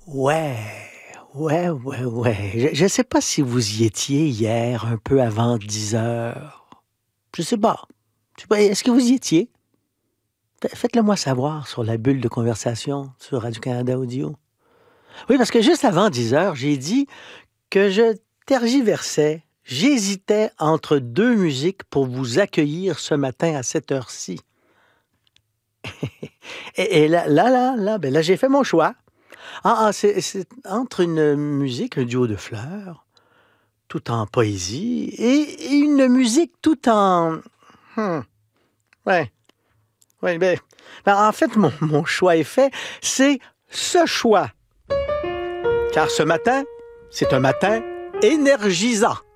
Ouais, ouais. Je sais pas si vous y étiez hier, un peu avant 10 heures. Je sais pas. Je sais pas, est-ce que vous y étiez? Faites-le moi savoir sur la bulle de conversation sur Radio-Canada Audio. Oui, parce que juste avant 10 heures, j'ai dit que je tergiversais. J'hésitais entre deux musiques pour vous accueillir ce matin à cette heure-ci. Et là, j'ai fait mon choix. C'est entre une musique, un duo de fleurs, tout en poésie, et une musique tout en... Hmm, ouais, en fait, mon choix est fait. C'est ce choix. Car ce matin, c'est un matin énergisant.